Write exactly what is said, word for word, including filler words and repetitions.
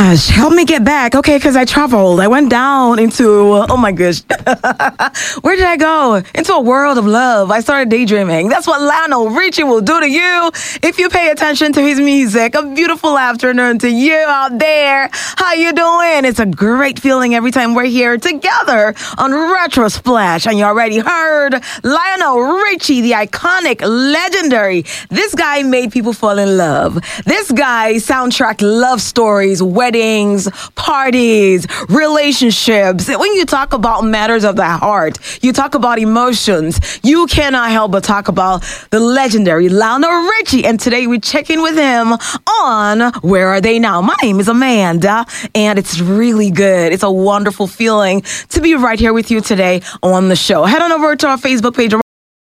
gosh, help me get back. Okay, because I traveled. I went down into, oh my gosh. Where did I go? Into a world of love. I started daydreaming. That's what Lionel Richie will do to you if you pay attention to his music. A beautiful afternoon to you out there. How you doing? It's a great feeling every time we're here together on Retro Splash. And you already heard Lionel Richie, the iconic, legendary. This guy made people fall in love. This guy soundtracked love stories, weddings, parties, relationships. When you talk about matters of the heart, you talk about emotions, you cannot help but talk about the legendary Lionel Richie. And today we're checking with him on Where Are They Now? My name is Amanda, and it's really good. It's a wonderful feeling to be right here with you today on the show. Head on over to our Facebook page.